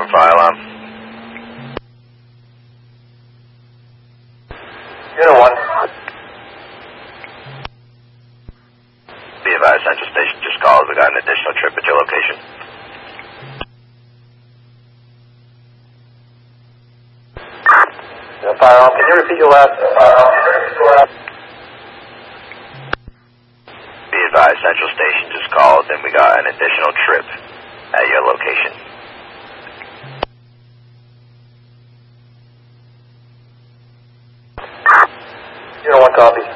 fire alarm. Unit 1. Be advised, Central Station just called. We got an additional trip at your location. Fire alarm, can you repeat your last? Be advised, Central Station just called, and we got an additional trip at your location. Unit 1 copy.